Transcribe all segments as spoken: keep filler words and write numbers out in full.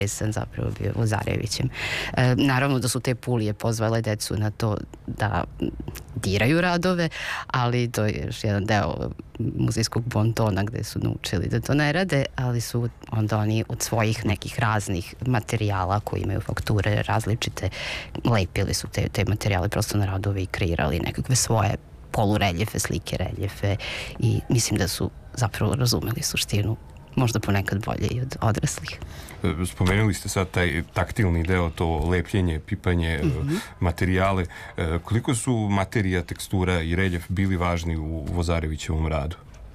sam zapravo bio Vozarevićem. E, naravno da su te Pulije pozvale decu na to da diraju radove, ali to je još jedan deo muzejskog bontona gde su naučili da to ne rade, ali su onda oni od svojih nekih raznih materijala koji imaju fakture različite, lepili su te, te materijale prosto na radove i kreirali nekakve svoje polureljefe, slike, reljefe i mislim da su zapravo razumeli suštinu možda ponekad bolje i od odraslih. Spomenuli ste sad taj taktilni deo, to lepljenje, pipanje, mm-hmm. materijale. Koliko su materija, tekstura i reljef bili važni u Vozarevićevom radu?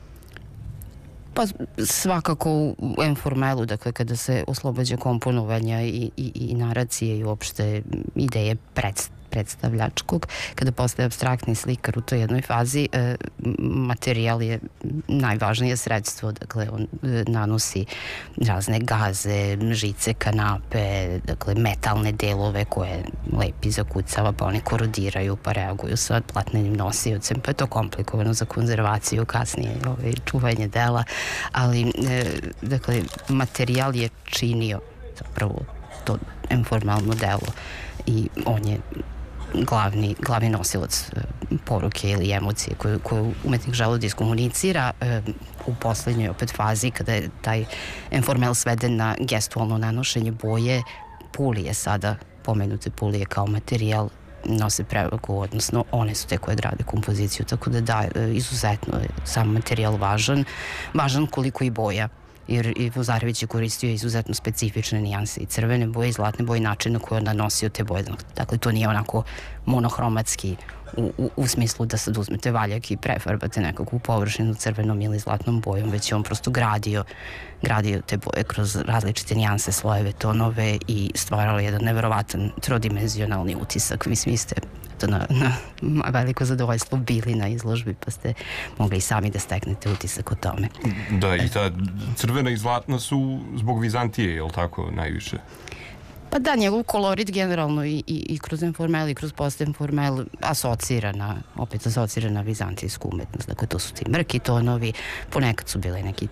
Pa svakako u informelu, dakle kada se oslobađa komponovanja i, i, i naracije i uopšte ideje predstavljanja predstavljačkog, kada postaje apstraktni slikar u toj jednoj fazi, e, materijal je najvažnije sredstvo, dakle on e, nanosi razne gaze, žice, kanape, dakle metalne delove koje lepi, zakucava, pa oni korodiraju, pa reaguju sa platnenim nosiocem, pa je to komplikovano za konzervaciju kasnije, ovaj, čuvanje dela, ali e, dakle materijal je činio zapravo to informalno delo i on je glavni, glavni nosilac poruke ili emocije koju, koju umetnik želi da iskomunicira e, u poslednjoj opet fazi kada je taj informel sveden na gestualno nanošenje boje. Pulije sada, pomenute Pulije kao materijal nose prevagu, odnosno one su te koje grade kompoziciju, tako da da, izuzetno je sam materijal važan, važan koliko i boja. Jer i Vozarević je koristio izuzetno specifične nijanse i crvene boje i zlatne boje, način na koji je nanosio te boje. Dakle, to nije onako monohromatski u, u, u smislu da sad uzmete valjak i prefarbate nekakvu površinu crvenom ili zlatnom bojom, već je on prosto gradio, gradio te boje kroz različite nijanse, slojeve, tonove i stvarao jedan neverovatan trodimenzionalni utisak. Mislim, vi ste to na, na veliko zadovoljstvo bili na izložbi, pa ste mogli i sami da steknete utisak o tome. Da, i ta crvena i zlatna su zbog Vizantije, je li tako, najviše? Pa da, njegov kolorit generalno i, i, i kroz informel i kroz postinformel asocira na, opet asocira na vizantijsku umetnost. Dakle, to su ti mrki tonovi, ponekad su bile neki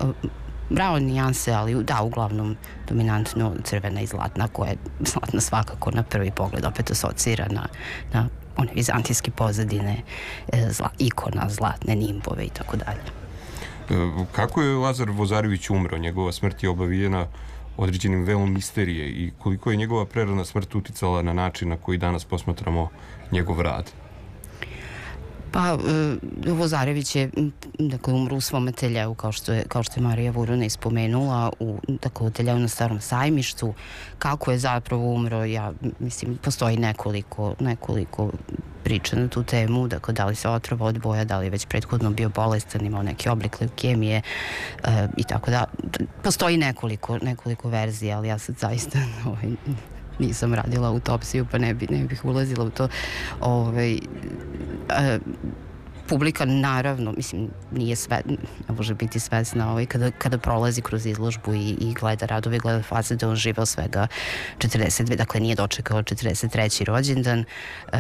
brown nijanse, ali da, uglavnom dominantno crvena i zlatna, koja je zlatna svakako na prvi pogled opet asocira na, na one vizantijske pozadine, zla, ikona, zlatne nimbove i tako dalje. Kako je Lazar Vozarević umro? Njegova smrt je obavijena određenim velom misterije i koliko je njegova prerana smrt uticala na način na koji danas posmatramo njegov rad? Pa, e, Vozarević je, dakle, umro u svom ateljeu, kao što je, kao što je Marija Vuruna ispomenula, u, dakle, ateljeu na Starom sajmištu. Kako je zapravo umro, ja mislim, postoji nekoliko, nekoliko priča na tu temu, dakle, da li se otrova od boja, da li je već prethodno bio bolestan, imao neki oblik leukemije e, i tako da. Postoji nekoliko, nekoliko verzija, ali ja sad zaista ovaj, nisam radila autopsiju, pa ne, bi, ne bih ulazila u to. Ovaj, e, publika naravno, mislim, nije sve, ne može biti svesna, ovaj, kada, kada prolazi kroz izložbu i, i gleda radove, gleda faze da on živeo svega četrdeset dve, dakle nije dočekao četrdeset treći rođendan. E,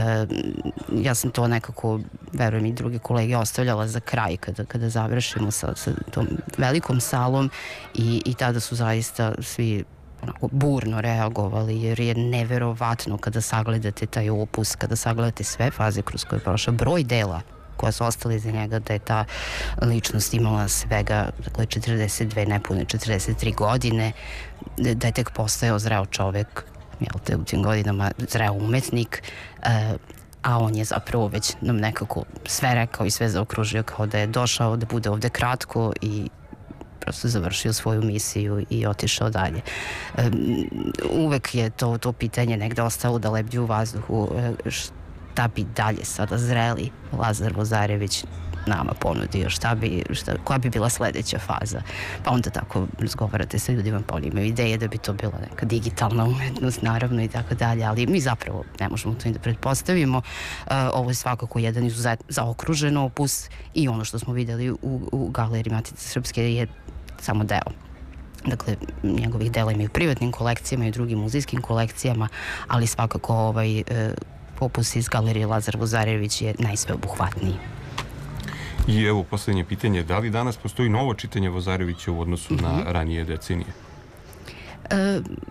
ja sam to nekako, verujem i druge kolege, ostavljala za kraj kada, kada završimo sa, sa tom velikom salom i, i tada su zaista svi onako burno reagovali, jer je neverovatno kada sagledate taj opus, kada sagledate sve faze kroz koje je prošao, broj dela koja su ostali iza njega, da je ta ličnost imala svega, dakle, četrdeset dve, nepune četrdeset tri godine, da je tek postajao zreo čovek, jel te, u tim godinama zreo umetnik, e, a on je zapravo već nam nekako sve rekao i sve zaokružio, kao da je došao da bude ovde kratko i prosto završio svoju misiju i otišao dalje. E, uvek je to, to pitanje negde ostalo da lebdi u vazduhu, e, šta bi dalje sada zreli Lazar Vozarević nama ponudio, šta bi, šta, koja bi bila sledeća faza. Pa onda tako razgovarate sa ljudima, pa oni imaju ideje da bi to bila neka digitalna umetnost, naravno, i tako dalje, ali mi zapravo ne možemo to i da pretpostavimo. Uh, ovo je svakako jedan izuzet zaokružen opus i ono što smo videli u, u Galeriji Matice Srpske je samo deo. Dakle, njegovih dela imaju privatnim kolekcijama i drugim muzejskim kolekcijama, ali svakako ovaj uh, opus iz Galerije Lazar Vozarević je najsveobuhvatniji. I evo, poslednje pitanje, da li danas postoji novo čitanje Vozarevića u odnosu mm-hmm. na ranije decenije? E,